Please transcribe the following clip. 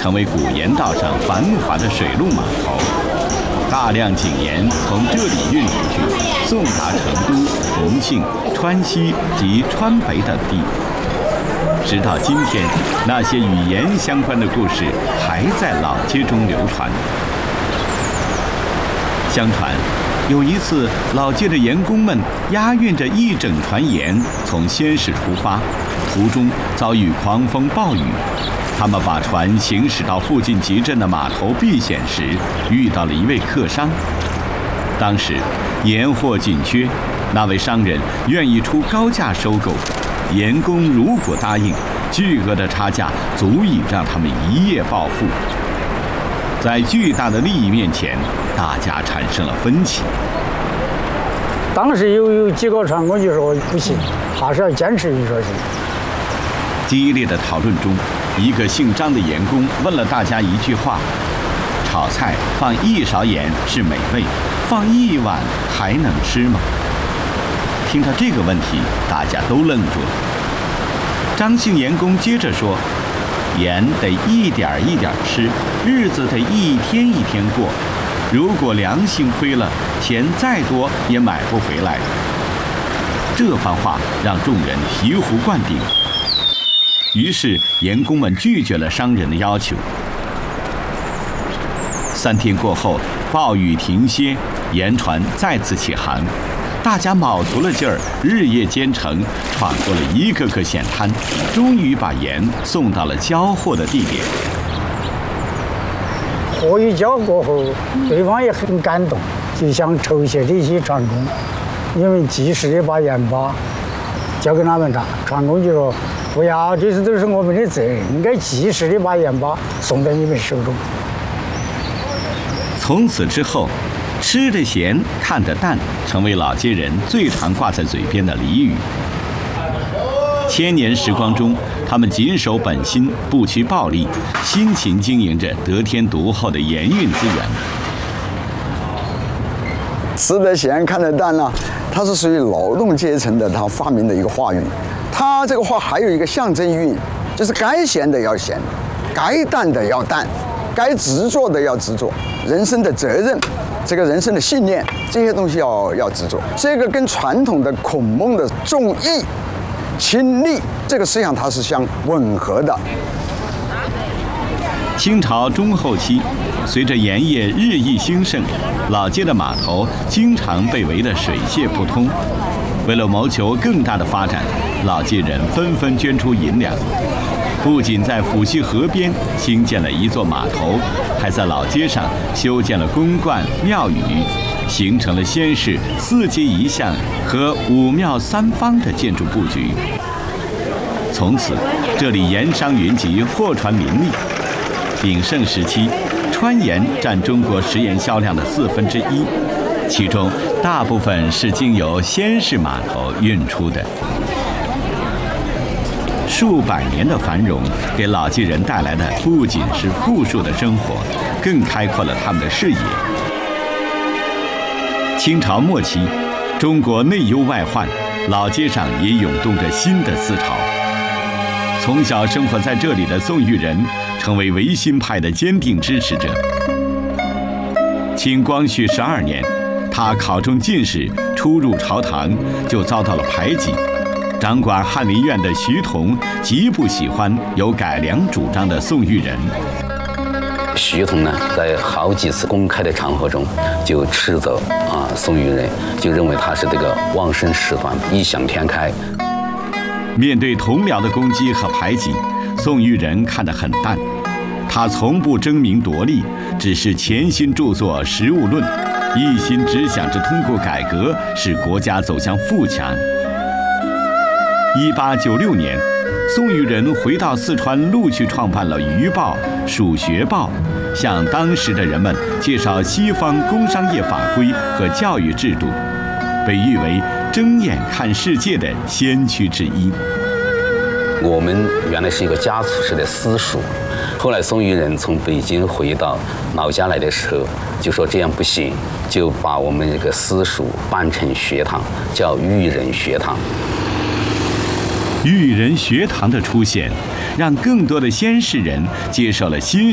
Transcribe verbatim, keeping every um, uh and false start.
成为古盐道上繁华的水陆码头。大量井盐从这里运出去，送达成都、重庆、川西及川北等地。直到今天，那些与盐相关的故事还在老街中流传。相传，有一次，老街的盐工们押运着一整船盐从仙市出发，途中遭遇狂风暴雨。他们把船行驶到附近集镇的码头避险时，遇到了一位客商。当时盐货紧缺，那位商人愿意出高价收购。盐工如果答应，巨额的差价足以让他们一夜暴富。在巨大的利益面前，大家产生了分歧。 当时有有几个船工就说不行，还是要坚持一说行。 激烈的讨论中，一个姓张的盐工问了大家一句话：炒菜放一勺盐是美味，放一碗还能吃吗？听到这个问题，大家都愣住了。张姓盐工接着说：盐得一点一点吃，日子得一天一天过。如果良心亏了，钱再多也买不回来。这番话让众人醍醐灌顶。于是盐工们拒绝了商人的要求。三天过后，暴雨停歇，盐船再次起航。大家卯足了劲儿，日夜兼程，闯过了一个个险滩，终于把盐送到了交货的地点。 货一交过后，对方也很感动，就想酬谢这些船工，因为及时的把盐巴交给他们了。船工就说：“不要，这些都是我们的责任，应该及时的把盐巴送到你们手中。” 从此之后，吃得咸，看得淡，成为老街人最常挂在嘴边的俚语。千年时光中，他们谨守本心，不屈暴力，辛勤经营着得天独厚的盐运资源。 吃得咸，看得淡呢，它是属于劳动阶层的他发明的一个话语。它这个话还有一个象征意义，就是该咸的要咸，该淡的要淡，该执着的要执着，人生的责任。这个人生的信念，这些东西要要执着，这个跟传统的孔孟的重义、亲利这个思想它是相吻合的。 清朝中后期，随着盐业日益兴盛，老街的码头经常被围得水泄不通。为了谋求更大的发展，老街人纷纷捐出银两。不仅在抚溪河边兴建了一座码头，还在老街上修建了公观、庙宇，形成了先市四街一巷和五庙三坊的建筑布局。从此，这里盐商云集，货船林立。鼎盛时期，川盐占中国食盐销量的四分之一，其中大部分是经由先市码头运出的。数百年的繁荣，给老街人带来的不仅是富庶的生活，更开阔了他们的视野。清朝末期，中国内忧外患，老街上也涌动着新的思潮。从小生活在这里的宋玉人，成为维新派的坚定支持者。清光绪十二年，他考中进士，初入朝堂就遭到了排挤。掌管翰林院的徐同极不喜欢有改良主张的宋玉人。 徐同呢，在好几次公开的场合中，就斥责啊宋玉人，就认为他是这个妄生事端、异想天开。 面对同僚的攻击和排挤，宋玉人看得很淡。他从不争名夺利，只是潜心著作《实务论》，一心只想着通过改革使国家走向富强。一八九六年，宋玉人回到四川，陆续创办了《渔报》《蜀学报》，向当时的人们介绍西方工商业法规和教育制度，被誉为睁眼看世界的先驱之一。 我们原来是一个家族式的私塾，后来宋玉人从北京回到老家来的时候，就说这样不行，就把我们这个私塾办成学堂，叫育人学堂。 育人学堂的出现，让更多的先士人接受了新